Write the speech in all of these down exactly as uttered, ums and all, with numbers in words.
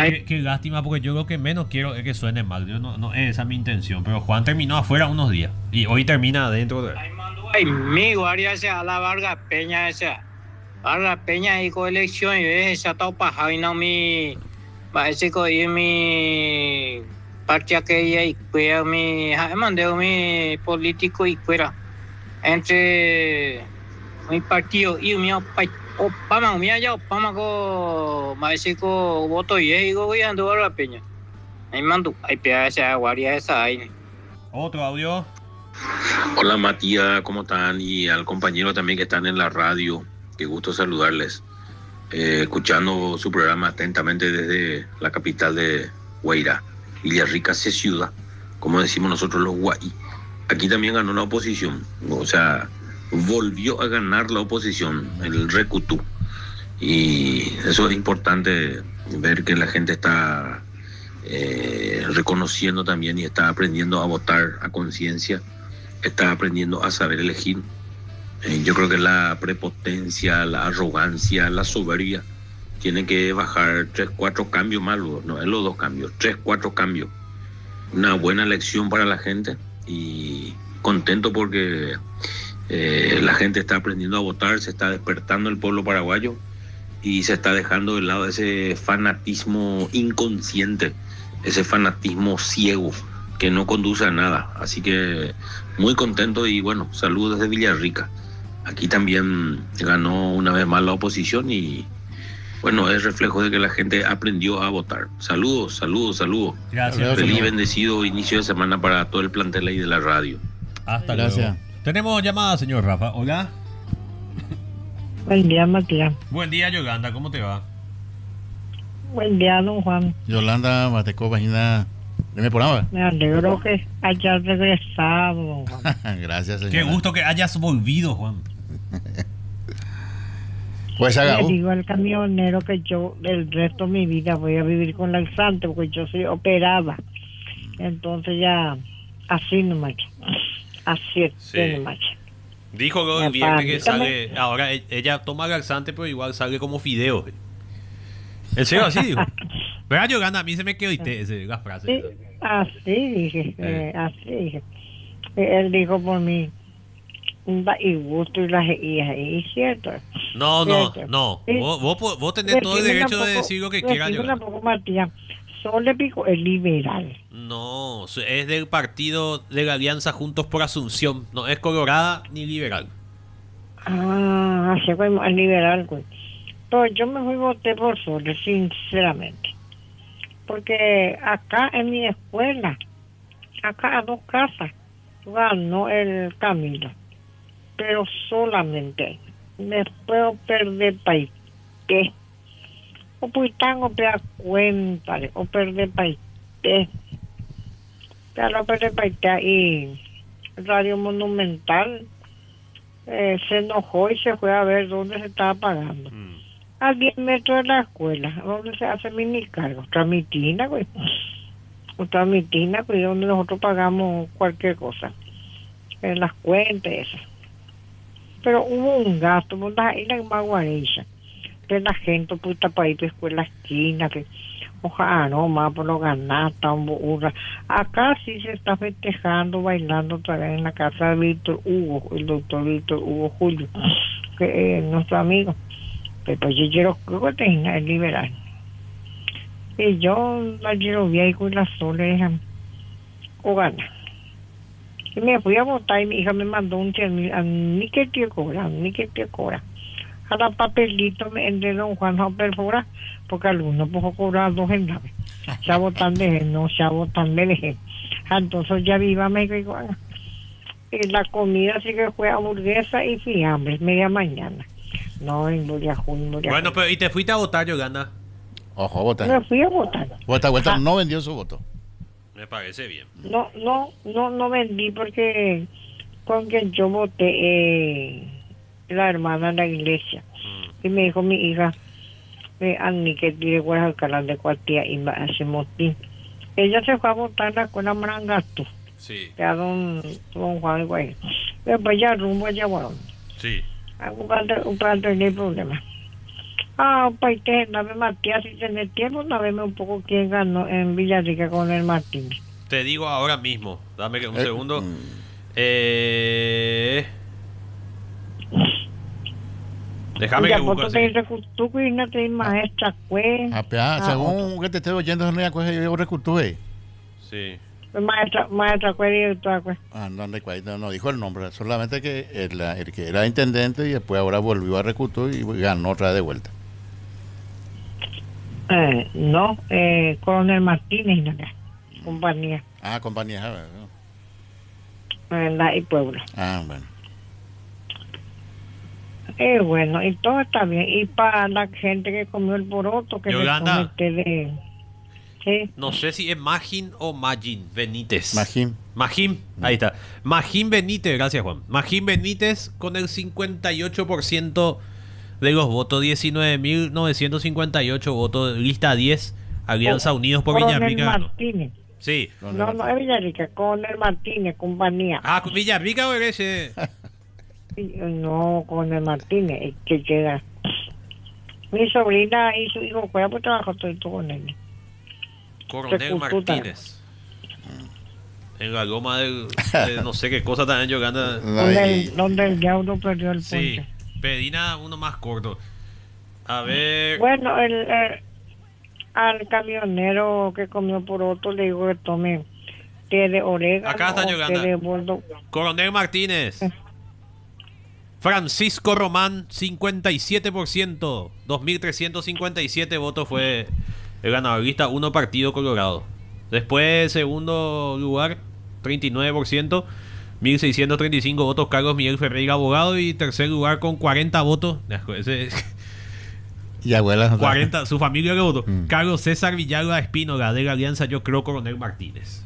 qué, qué lástima, porque yo lo que menos quiero es que suene mal. Yo no, no es esa mi intención. Pero Juan terminó afuera unos días. Y hoy termina adentro. De... Ay, mi guardia se a la Vargas Peña esa. Vargas Peña y con elección y esa taupa jaina mi. Parece que mi. Parte que ella y cuida mi. Mandé mi político y cuida. Entre mi partido y mi Opama, mi allá Opama ko. Parece que voto y digo voy a andar Vargas Peña. Ahí mando. Ahí pega esa guardia esa ahí. Otro audio. Hola Matías, ¿cómo están? Y al compañero también que están en la radio, qué gusto saludarles. Eh, escuchando su programa atentamente desde la capital de Guairá, Villarrica se ciudad, como decimos nosotros los guay. Aquí también ganó la oposición, o sea, volvió a ganar la oposición, el Recutú. Y eso es importante ver que la gente está eh, reconociendo también y está aprendiendo a votar a conciencia. Está aprendiendo a saber elegir. Eh, yo creo que la prepotencia, la arrogancia, la soberbia tienen que bajar tres, cuatro cambios más, no es los dos cambios, tres, cuatro cambios. Una buena elección para la gente y contento porque eh, la gente está aprendiendo a votar, se está despertando el pueblo paraguayo y se está dejando de lado ese fanatismo inconsciente, ese fanatismo ciego que no conduce a nada. Así que muy contento y bueno, saludos desde Villarrica. Aquí también ganó una vez más la oposición y bueno, es reflejo de que la gente aprendió a votar. Saludos, saludos, saludos. Gracias. Feliz y bendecido inicio de semana para todo el plantel ahí de la radio. Hasta Gracias. luego. Tenemos llamada, señor Rafa. Hola. Buen día, Matías. Buen día, Yolanda. ¿Cómo te va? Buen día, don Juan. Yolanda Mateco, página. Dime por ahora. Me alegro que hayas regresado, don Juan. Gracias, señor. Qué gusto que hayas volvido, Juan. Pues haga. Le digo al camionero que yo el resto de mi vida voy a vivir con laxante porque yo soy operada. Entonces ya, así nomás. Así es, Sí. nomás. Dijo que el viernes que sale. Ahora e- ella toma laxante, pero igual sale como fideo. ¿En serio así dijo? ¿Verdad, Yolanda? A mí se me quedó ese, la frase. Sí, así dije, eh, así dije. Eh, Él dijo por mí, da y gusto y las hijas, y cierto. No, no, Cierto. no. Sí. Vos, vos, po- vos tenés todo el Decime derecho de tampoco- decir lo que quieras, decime Yolanda. tampoco, Matías, Sole Pico es liberal. No, es del partido de la Alianza Juntos por Asunción. No es colorada ni liberal. Ah, así fue más liberal, güey. Pero yo me fui voté por Sole, sinceramente. Porque acá en mi escuela, acá a dos casas, ganó el Camilo. Pero solamente me puedo perder país. ¿Qué? O pues tango pea cuenta, o perder país. ¿Qué? Pero perder país y Radio Monumental eh, se enojó y se fue a ver dónde se estaba pagando. Mm. A diez metros de la escuela, donde se hace minicargo. Tramitina, güey. Tramitina, güey, donde nosotros pagamos cualquier cosa. En las cuentas, esas. Pero hubo un gasto, por la isla en Maguareza. Que la gente, puta, para ir a escuela esquina, que ojalá no más por los ganatas, burra. Acá sí se está festejando, bailando otra vez en la casa de Víctor Hugo, el doctor Víctor Hugo Julio, que es nuestro amigo. Pero yo quiero que tenga el liberal. Y yo la quiero bien con la sola o gana. Y me fui a votar y mi hija me mandó un cien mil, a mí que te cobra, a mí que te cobra. A la papelito me de don Juan no perfora, porque algunos puedo cobrar dos centavos. Se votan de él, no se votan de él. Entonces ya viva me digo, y la comida sí que fue hamburguesa y fiambres, media mañana. No, en Buriajú, en Buriajú. Bueno, pero ¿y te fuiste a votar, Yolanda? Ojo, vota. Me fui a votar. Vuelta, vuelta, Ah. no vendió su voto. Me parece bien. No, no, no, no vendí porque con quien yo voté, eh, la hermana de la iglesia. Mm. Y me dijo mi hija, eh, Annie, que tiene Guardia Alcalá de Cuartía y va a hacer motín. Ella se fue a votar en la escuela Marangato, Sí, que a don, don Juan Guay. Después ya rumbo a Yaguarón. sí. Para tener problemas. Ah, paite, nave Matías, si tenés tiempo, naveme un poco quién ganó en Villarrica con el Martínez. Te digo ahora mismo. Dame un Eh, segundo. mm. Eh... Déjame Ya que busque foto así. te recutuco y no te maestra, pues. Ah, pe- ah, Ah, según que te estoy oyendo, no hay cosa yo recultuve. Sí. Maestra, maestra, pues, y toda, pues. Ah, no, no, no, no dijo el nombre, solamente que el, el que era intendente y después ahora volvió a reclutar y ganó otra vez de vuelta. Eh, no, eh, Coronel Martínez, no, compañía, Ah, compañía, ¿sabes? ¿no? en la y Puebla. Ah, bueno. Eh, bueno, y todo está bien. Y para la gente que comió el poroto, que Yolanda. le comete de... Sí, No sé si es Magin o Magin Benítez. Magín. Magín, ahí está. Magín Benítez, gracias Juan. Magín Benítez con el cincuenta y ocho por ciento de los votos, diecinueve mil novecientos cincuenta y ocho votos, lista diez, Alianza Unidos por Coronel Villarrica ganó. Martínez. Sí. No, no es Villarrica, Coronel Martínez, compañía. Ah, Villarrica o ese. Y, no, Coronel Martínez, es que llega. Mi sobrina y su hijo juega por trabajo todo esto con él. Coronel Recultuta. Martínez. En la goma del, de no sé qué cosa también jugando. No, Donde y- el, donde el Yauro perdió el Sí, puente. pedí nada, uno más corto. A ver. Bueno, el, el- al camionero que comió por otro le digo que tome té de orégano Acá está o Yolanda. té de boldo. Coronel Martínez. Francisco Román, cincuenta y siete por ciento. dos mil trescientos cincuenta y siete votos fue el ganador. Lista uno, Partido Colorado. Después, segundo lugar, treinta y nueve por ciento. mil seiscientos treinta y cinco votos, Carlos Miguel Ferreira, abogado. Y tercer lugar con cuarenta votos. Ese, y abuela. cuarenta, su familia que votó. Mm. Carlos César Villalba Espínola, de la Alianza Yo Creo, Coronel Martínez.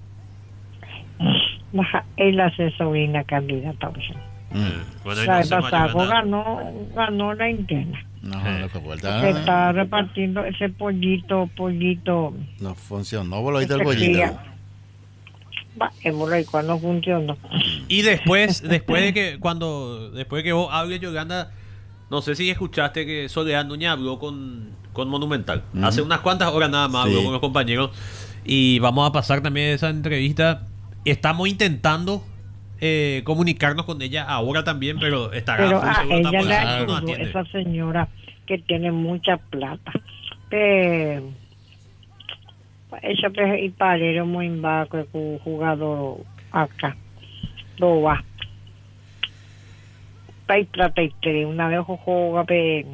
Baja, él hace sobrina candidata. O sea. Mm. Bueno, y La no vez sé, pasada Mayolanda. ganó, ganó la interna. No, Eh. no, que Se vuelta. está repartiendo ese pollito, pollito. No funcionó, vos lo oíste el ese bollito. cría. Va, el boricua no funcionó. Y después, después de que cuando después de que vos hables, Yolanda, no sé si escuchaste que Soledad Núñez habló con, con Monumental. Ujú. Hace unas cuantas horas nada más habló Sí. con los compañeros. Y vamos a pasar también esa entrevista. Estamos intentando eh, comunicarnos con ella ahora también, pero estará Pero full a seguro, ella está le por eso no ayudó atiende. esa señora que tiene mucha plata. Pero ella pues, y parero muy bajo el jugador acá. Lo va. Hay plata y tres. Una vez juega pe-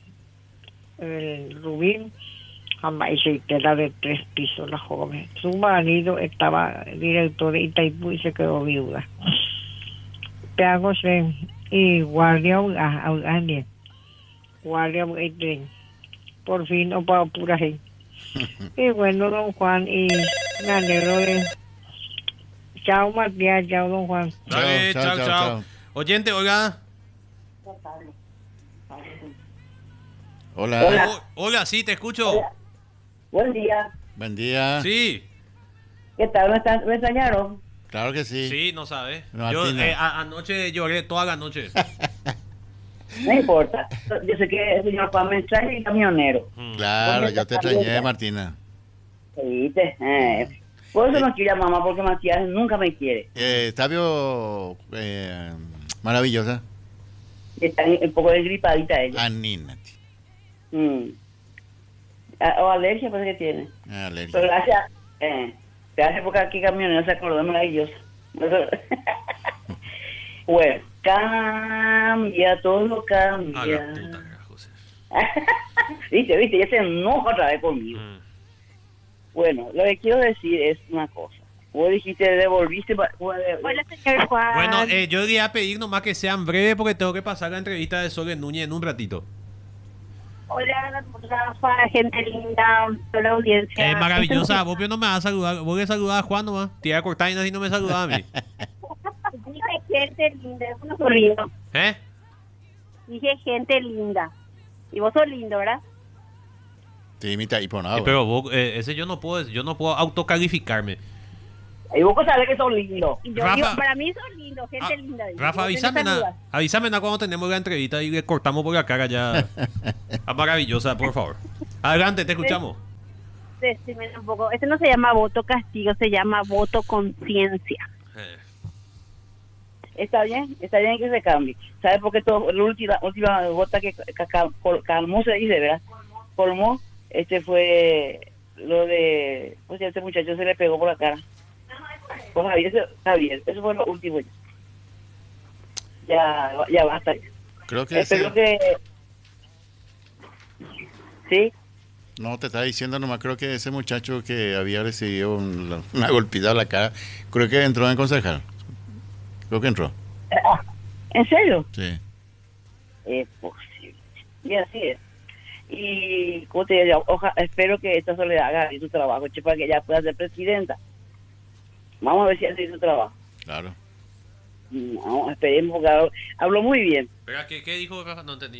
el Rubín. Jamás hizo tela de tres pisos la joven. Su marido estaba director de Itaipú y se quedó viuda. Peagose y guardia a alguien. Guardia este, por fin no para pura gente. Y bueno, don Juan, y me alegro de. Chao, Matías, chao, don Juan. Dale, Chao, chao, chao, chao. chao. Oyente, Olga. Hola. Hola. O- Olga, sí, te escucho. Hola. Buen día. Buen día. Sí, ¿Qué tal? ¿Me, están- me extrañaron? Claro que sí. sí, no sabes. No, Yo Martina. eh, a- anoche lloré toda la noche. No importa. Yo sé que el señor Juan me extraña y camionero. Mm. Claro, yo te extrañé, Martina. ¿Viste? Eh. Por eso no quiero a mamá, porque Matías nunca me quiere. Eh, Tabio, eh, maravillosa. Está un poco desgripadita ella. Anímate. Mm. Ah, O alergia parece que tiene. Pero Alergia. gracias. Eh, gracias porque aquí camionero se acordó, maravilloso. Bueno, cambia, todo A la cambia. puta, carajo, sí. Viste, viste, ya se enoja otra vez conmigo. Mm. Bueno, lo que quiero decir es una cosa. Vos dijiste, devolviste... pa- Hola, señor Juan. Bueno, eh, yo quería pedir nomás que sean breves porque tengo que pasar la entrevista de Soledad Núñez en un ratito. Hola, Rafa, gente linda, toda la audiencia. Es maravillosa, vos pero no me vas a saludar. Vos que saludar a Juan nomás. Te iba a cortar y así no me saludaba a mí. Dije gente linda, es un sonrido. ¿Eh? Dije gente linda. Y vos sos lindo, ¿verdad? Sí, imita y por nada. Eh, pero vos, eh, ese yo no puedo, yo no puedo autocalificarme. Y vos sabés que son lindos. Y yo Rafa. digo, para mí son lindos, gente Ah, linda. digo. Rafa, Vos avísame tenés que nada. Avísame nada cuando tenemos la entrevista y le cortamos por la cara ya. A maravillosa, por favor. Adelante, te escuchamos. saludar. Decime un poco. Este no se llama voto castigo, se llama voto conciencia. Eh, Está bien, está bien que se cambie. ¿Sabes por qué todo, la última, última gota que ca- ca- col- calmó se dice, ¿verdad? Colmó, este fue lo de, pues este muchacho se le pegó por la cara. Pues Javier, eso, Javier, eso fue lo último. Ya, ya basta. Creo que Espero ese, que... ¿Sí? no te estaba diciendo nomás, creo que ese muchacho que había recibido un- una golpita a la cara, creo que entró en concejal. Creo que entró. ¿En serio? Sí. Es posible. Y así es. Y, como te digo, oja, espero que esta Soledad haga bien su trabajo, che, para que ella pueda ser presidenta. Vamos a ver si hace su trabajo. Claro. Mm, Vamos, esperemos, porque habló, habló muy bien. Espera, ¿qué, ¿qué dijo Rafa? No entendí.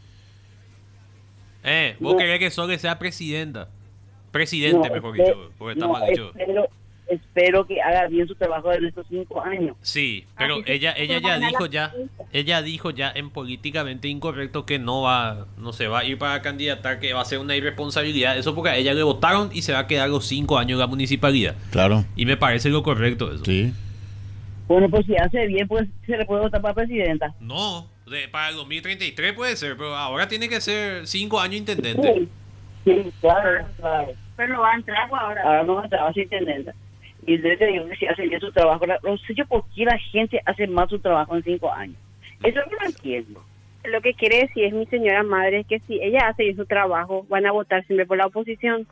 Eh, vos No. querés que Sole sea presidenta. Presidente, No, mejor espe- dicho, porque está no, mal dicho. Espero, espero que haga bien su trabajo en estos cinco años. Sí, pero Así se- ella ella se ya gana dijo la ya, presidencia. ella dijo ya en políticamente incorrecto que no va, no se va a ir para candidatar, que va a ser una irresponsabilidad. Eso porque a ella le votaron y se va a quedar los cinco años en la municipalidad. Claro. Y me parece lo correcto eso. Sí. Bueno, pues si hace bien, pues se le puede votar para presidenta. No, de- para el dos mil treinta y tres puede ser, pero ahora tiene que ser cinco años intendente. Sí, sí, claro, claro. Pero lo va a entrar ahora. Ahora no va a trabajar sin intendenta. Y yo te digo que si hace bien su trabajo, la- no sé yo por qué la gente hace más su trabajo en cinco años. Eso no lo entiendo. Lo que quiere decir es mi señora madre es que si ella hace bien su trabajo, van a votar siempre por la oposición.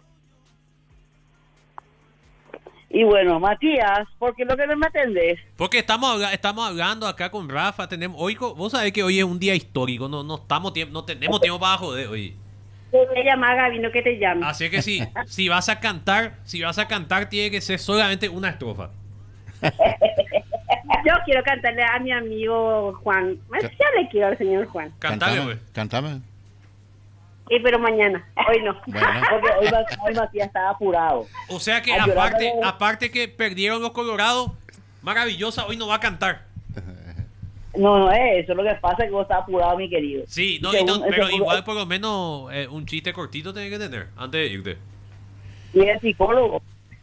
Y bueno, Matías, porque lo que no me atendés. Porque estamos habla- estamos hablando acá con Rafa, tenemos hoy co- vos sabés que hoy es un día histórico, no no estamos tiemp- no tenemos tiempo para joder hoy. Me llama Gaby, no que te llame. Así que si si vas a cantar, si vas a cantar tiene que ser solamente una estrofa. Yo quiero cantarle a mi amigo Juan. Ya le quiero al señor Juan. Cantale, Cántame. pues. Cántame. Y pero mañana, hoy no. Bueno. Porque hoy, Ma- hoy Matías estaba apurado. O sea que Ay, llorando. aparte aparte que perdieron los Colorados, maravillosa hoy no va a cantar. No, no es eso. Lo que pasa es que vos estás apurado, mi querido. Sí, no, Y y no, según- pero según- igual por lo menos eh, un chiste cortito tenés que tener antes de irte. Y el psicólogo.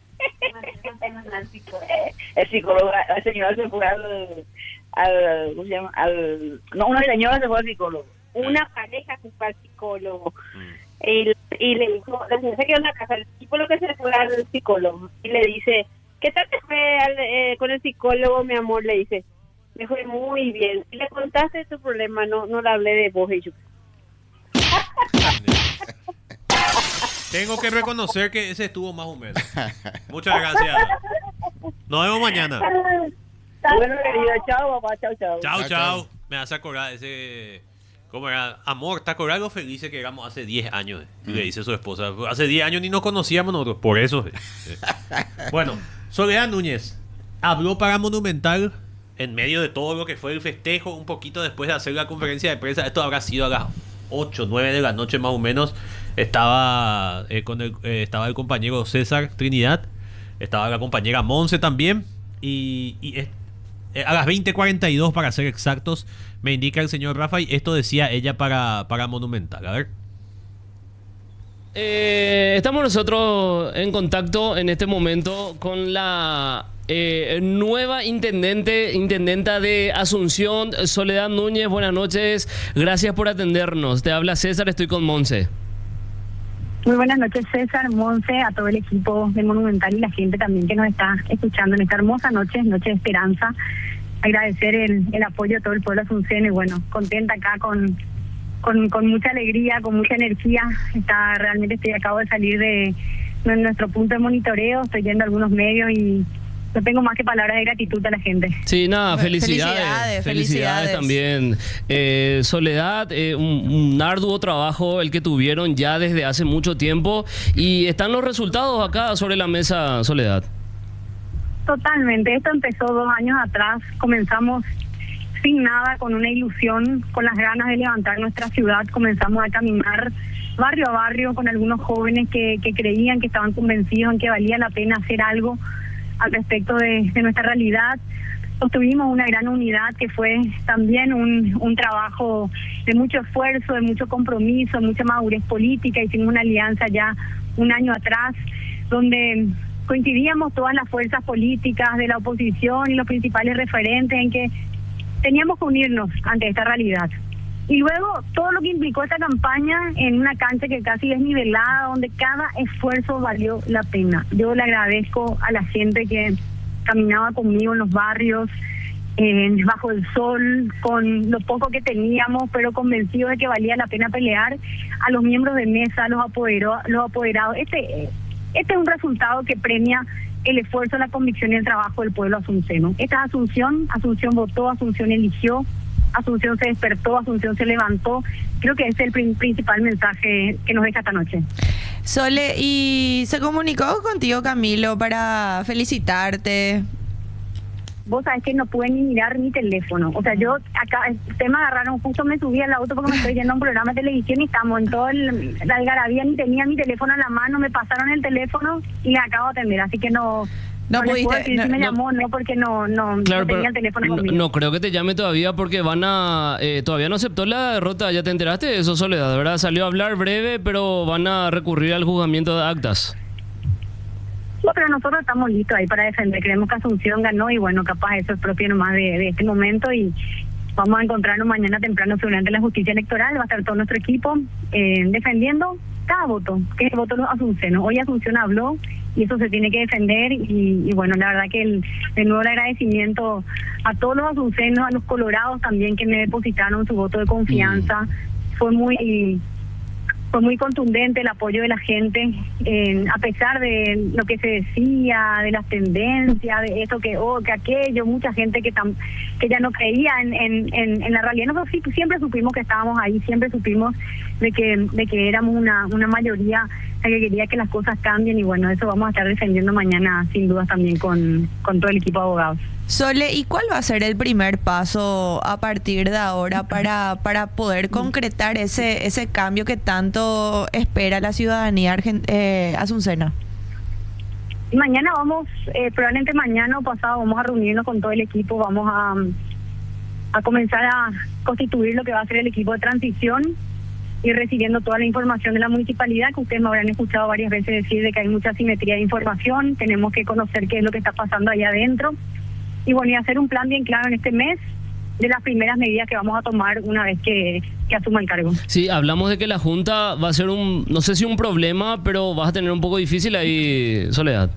El psicólogo, el señor se fue al, al, ¿cómo se llama? Al, no, una señora se fue al psicólogo. Una pareja que fue al psicólogo. Mm. Y, y le dijo, la señora se quedó en la casa, el tipo lo que se fue al psicólogo. Y le dice, ¿qué tal te fue al, eh, con el psicólogo, mi amor? Le dice, me fue muy bien. Y le contaste tu problema, no no le hablé de vos. Y yo, Tengo que reconocer que ese estuvo más o menos. Muchas gracias. Nos vemos mañana. Bueno, querido, chao, papá, chao, chao. Chao, Chao, chao. chao. Me hace acordar ese. ¿Cómo era? Amor, ¿te acordás lo felices que éramos hace diez años? eh? Y le dice su esposa. Hace diez años ni nos conocíamos nosotros. Por eso. eh. Eh. Bueno, Soledad Núñez habló para Monumental en medio de todo lo que fue el festejo, un poquito después de hacer la conferencia de prensa. Esto habrá sido a las ocho, nueve de la noche más o menos. Estaba, eh, con el, eh, estaba el compañero César Trinidad. Estaba la compañera Monse también. Y, y es- eh, a las veinte cuarenta y dos para ser exactos, me indica el señor Rafa. Y esto decía ella para, para Monumental. A ver. Eh, estamos nosotros en contacto en este momento con la eh, nueva intendente, intendenta de Asunción, Soledad Núñez. Buenas noches, gracias por atendernos. Te habla César, estoy con Monse. Muy buenas noches, César, Monse, a todo el equipo de Monumental y la gente también que nos está escuchando en esta hermosa noche, noche de esperanza. Agradecer el, el apoyo de todo el pueblo asunceno y bueno, contenta acá con, con, con mucha alegría, con mucha energía. Está realmente estoy acabo de salir de, de nuestro punto de monitoreo, estoy yendo a algunos medios y no tengo más que palabras de gratitud a la gente. Sí, nada, felicidades. Felicidades, Felicidades felicidades. también. Eh, Soledad, eh, un, un arduo trabajo el que tuvieron ya desde hace mucho tiempo. Y están los resultados acá sobre la mesa, Soledad. Totalmente, esto empezó dos años atrás, comenzamos sin nada, con una ilusión, con las ganas de levantar nuestra ciudad, comenzamos a caminar barrio a barrio con algunos jóvenes que, que creían, que estaban convencidos en que valía la pena hacer algo al respecto de, de nuestra realidad. Obtuvimos una gran unidad que fue también un, un trabajo de mucho esfuerzo, de mucho compromiso, mucha madurez política. Hicimos una alianza ya un año atrás, donde coincidíamos todas las fuerzas políticas de la oposición y los principales referentes en que teníamos que unirnos ante esta realidad. Y luego todo lo que implicó esta campaña en una cancha que casi desnivelada, donde cada esfuerzo valió la pena. Yo le agradezco a la gente que caminaba conmigo en los barrios, eh, bajo el sol, con lo poco que teníamos, pero convencido de que valía la pena pelear, a los miembros de mesa, a los, apodero, los apoderados. Este, este es un resultado que premia el esfuerzo, la convicción y el trabajo del pueblo asunceno. Esta es Asunción, Asunción votó, Asunción eligió, Asunción se despertó, Asunción se levantó. Creo que ese es el prin- principal mensaje que nos deja esta noche. Sole, ¿y se comunicó contigo Camilo para felicitarte? Vos sabés que no pude ni mirar mi teléfono. O sea, yo acá, ustedes me agarraron, justo me subí al auto porque me estoy yendo a un programa de televisión y estamos en todo el, la algarabía, ni tenía mi teléfono en la mano, me pasaron el teléfono y le acabo de atender, así que no... No, No, les pudiste, puedo decir no, si me no. llamó, no, porque no, no, Claro, no tenía pero el teléfono no, conmigo. no creo que te llame todavía porque van a... eh, todavía no aceptó la derrota, ¿ya te enteraste de eso, Soledad? ¿Verdad? Salió a hablar breve, pero van a recurrir al juzgamiento de actas. No, pero nosotros estamos listos ahí para defender. Creemos que Asunción ganó y bueno, capaz eso es propio nomás de, de este momento y vamos a encontrarnos mañana temprano seguramente en la justicia electoral. Va a estar todo nuestro equipo eh, defendiendo cada voto, que es el voto de los asuncenos. Hoy Asunción habló y eso se tiene que defender y, y bueno, la verdad que el, de nuevo el agradecimiento a todos los asuncenos, a los colorados también que me depositaron su voto de confianza. Mm. Fue muy... Fue muy contundente el apoyo de la gente, eh, a pesar de lo que se decía, de las tendencias, de eso que oh, que aquello, mucha gente que tam, que ya no creía en, en, en, en la realidad. Nosotros sí, siempre supimos que estábamos ahí, siempre supimos de que de que éramos una, una mayoría la que quería que las cosas cambien y bueno, eso vamos a estar defendiendo mañana sin dudas también con, con todo el equipo de abogados. Sole, ¿y cuál va a ser el primer paso a partir de ahora para, para poder concretar ese ese cambio que tanto espera la ciudadanía argent- eh, asuncena? Mañana vamos, eh, probablemente mañana o pasado vamos a reunirnos con todo el equipo, vamos a, a comenzar a constituir lo que va a ser el equipo de transición y recibiendo toda la información de la municipalidad, que ustedes me habrán escuchado varias veces decir de que hay mucha asimetría de información, tenemos que conocer qué es lo que está pasando allá adentro. Y bueno, y hacer un plan bien claro en este mes de las primeras medidas que vamos a tomar una vez que, que asuma el cargo. Sí, hablamos de que la Junta va a ser un, no sé si un problema, pero vas a tener un poco difícil ahí, Soledad.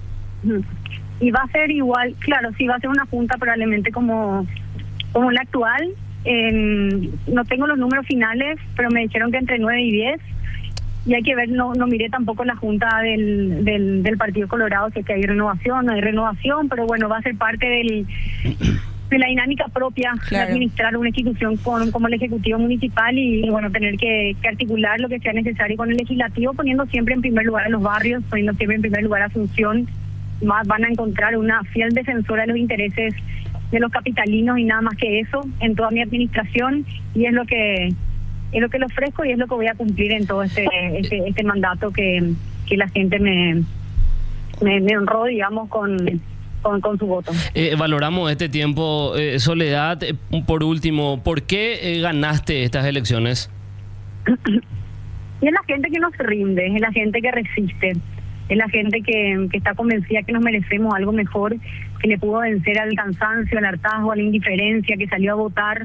Y va a ser igual, claro, sí, va a ser una Junta probablemente como, como la actual. Eh, no tengo los números finales, pero me dijeron que entre nueve y diez. Y hay que ver, no no miré tampoco la junta del, del, del Partido Colorado, si es que hay renovación, no hay renovación, pero bueno, va a ser parte del de la dinámica propia claro. de administrar una institución con, como el Ejecutivo Municipal y, y bueno, tener que, que articular lo que sea necesario con el Legislativo, poniendo siempre en primer lugar a los barrios, poniendo siempre en primer lugar a Asunción. Más van a encontrar una fiel defensora de los intereses de los capitalinos y nada más que eso en toda mi administración y es lo que... es lo que le ofrezco y es lo que voy a cumplir en todo este este, este mandato que, que la gente me, me, me honró, digamos, con, con, con su voto. Eh, valoramos este tiempo. Eh, Soledad, eh, por último, ¿por qué eh, ganaste estas elecciones? Y es la gente que nos rinde, es la gente que resiste, es la gente que, que está convencida que nos merecemos algo mejor, que le pudo vencer al cansancio, al hartazgo, a la indiferencia, que salió a votar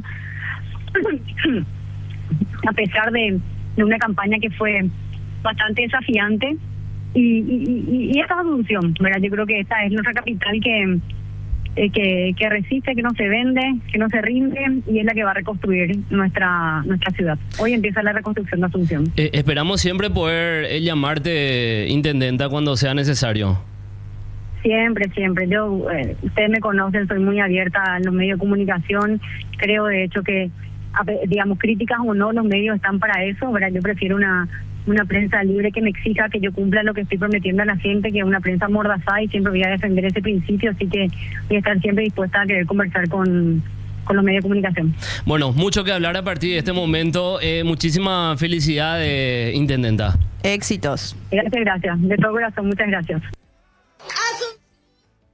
a pesar de, de una campaña que fue bastante desafiante y, y, y, y esta es la solución, ¿verdad? Yo creo que esta es nuestra capital que, eh, que que resiste, que no se vende, que no se rinde y es la que va a reconstruir nuestra nuestra ciudad. Hoy empieza la reconstrucción de Asunción. Eh, esperamos siempre poder eh, llamarte intendenta cuando sea necesario. Siempre, siempre. Yo, eh, ustedes me conocen, soy muy abierta a los medios de comunicación. Creo, de hecho, que digamos, críticas o no, los medios están para eso, ¿verdad? Yo prefiero una una prensa libre que me exija que yo cumpla lo que estoy prometiendo a la gente, que una prensa mordazada y siempre voy a defender ese principio, así que voy a estar siempre dispuesta a querer conversar con, con los medios de comunicación. Bueno, mucho que hablar a partir de este momento. Eh, muchísima felicidad, eh, intendenta. Éxitos. Gracias, gracias. De todo corazón, muchas gracias.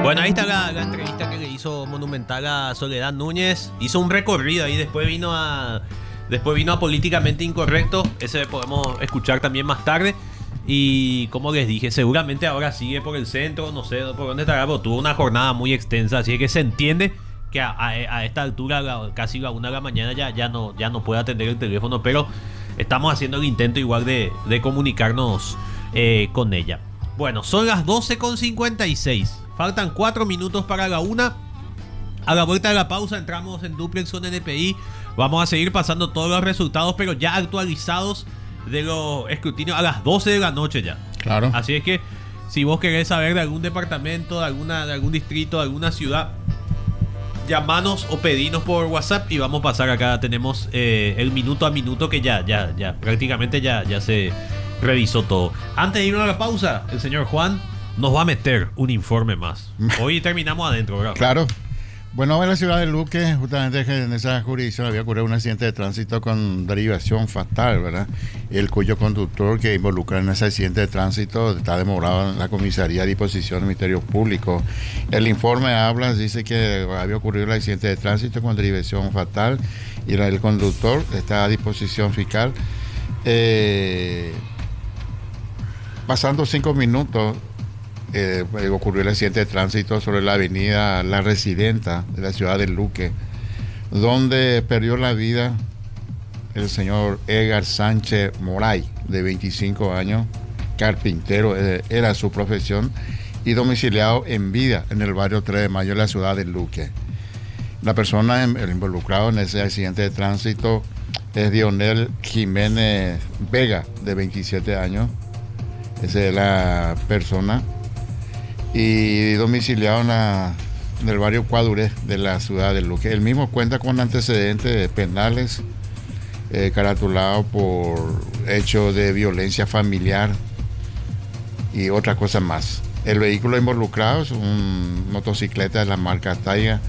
Bueno, ahí está la, la entrevista que le hizo Monumental a Soledad Núñez. Hizo un recorrido ahí, después vino a después vino a Políticamente Incorrecto. Ese podemos escuchar también más tarde. Y como les dije, seguramente ahora sigue por el centro, no sé por dónde estará, pero tuvo una jornada muy extensa, así que se entiende que a, a, a esta altura, la, casi la una de la mañana, ya, ya, no, ya no puede atender el teléfono, pero estamos haciendo el intento igual de, de comunicarnos eh, con ella. Bueno, son las doce con cincuenta y seis, faltan cuatro minutos para la una. A la vuelta de la pausa entramos en Duplex con N P I. Vamos a seguir pasando todos los resultados, pero ya actualizados de los escrutinios a las doce de la noche ya. Claro. Así es que si vos querés saber de algún departamento, de alguna, de algún distrito, de alguna ciudad, llamanos o pedinos por WhatsApp y vamos a pasar acá. Tenemos eh, el minuto a minuto que ya, ya, ya, prácticamente ya, ya se revisó todo. Antes de irnos a la pausa, el señor Juan nos va a meter un informe más. Hoy terminamos adentro, ¿verdad? Claro. Bueno, en la ciudad de Luque, justamente en esa jurisdicción había ocurrido un accidente de tránsito con derivación fatal, ¿verdad? El cuyo conductor que involucra en ese accidente de tránsito está demorado en la comisaría a disposición del Ministerio Público. El informe habla, dice que había ocurrido el accidente de tránsito con derivación fatal y el conductor está a disposición fiscal. Eh, pasando cinco minutos, Eh, ocurrió el accidente de tránsito sobre la avenida La Residenta de la ciudad de Luque, donde perdió la vida el señor Edgar Sánchez Moray, de veinticinco años, carpintero, eh, era su profesión, y domiciliado en vida en el barrio tres de mayo de la ciudad de Luque. La persona el involucrado en ese accidente de tránsito es Dionel Jiménez Vega, de veintisiete años. Esa es la persona. Y domiciliado en, la, en el barrio Cuaduré de la ciudad de Luque. El mismo cuenta con antecedentes penales eh, caratulados por hechos de violencia familiar y otras cosas más. El vehículo involucrado es un motocicleta de la marca Taiga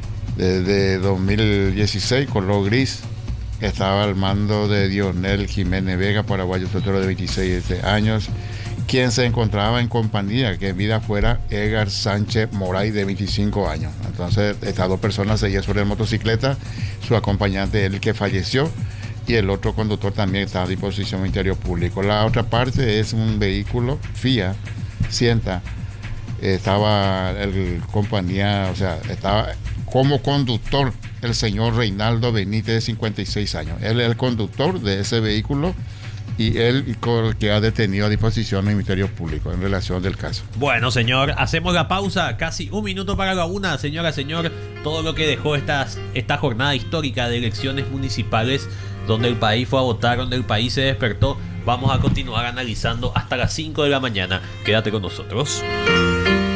de dos mil dieciséis, color gris. Estaba al mando de Dionel Jiménez Vega, paraguayo soltero de veintiséis años, quien se encontraba en compañía, que en vida fuera Edgar Sánchez Moray, de veinticinco años. Entonces, estas dos personas seguían sobre la motocicleta, su acompañante, el que falleció, y el otro conductor también está a disposición del Ministerio Público. La otra parte es un vehículo Fiat Sienta. Estaba el compañía, o sea, estaba como conductor el señor Reinaldo Benítez, de cincuenta y seis años. Él es el conductor de ese vehículo y él que ha detenido a disposición del Ministerio Público en relación del caso. Bueno, señor, hacemos la pausa, casi un minuto para la una. Señora, señor, todo lo que dejó estas, esta jornada histórica de elecciones municipales, donde el país fue a votar, donde el país se despertó, vamos a continuar analizando hasta las cinco de la mañana. Quédate con nosotros.